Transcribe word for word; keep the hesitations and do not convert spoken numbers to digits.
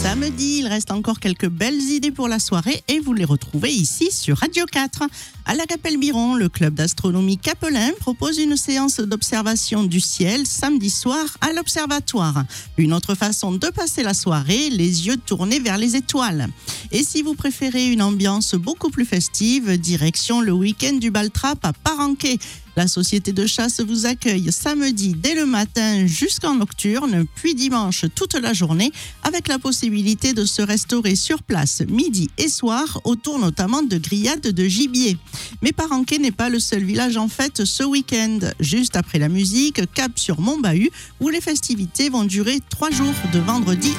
Samedi, il reste encore quelques belles idées pour la soirée et vous les retrouvez ici sur Radio quatre. À la Capelle Biron, le club d'astronomie Capelin propose une séance d'observation du ciel samedi soir à l'observatoire. Une autre façon de passer la soirée, les yeux tournés vers les étoiles. Et si vous préférez une ambiance beaucoup plus festive, direction le week-end du Baltrap à Parenquet. La société de chasse vous accueille samedi dès le matin jusqu'en nocturne, puis dimanche toute la journée, avec la possibilité de se restaurer sur place midi et soir, autour notamment de grillades de gibier. Mais Parenquet n'est pas le seul village en fête ce week-end. Juste après la musique, cap sur Montbahut, où les festivités vont durer trois jours, de vendredi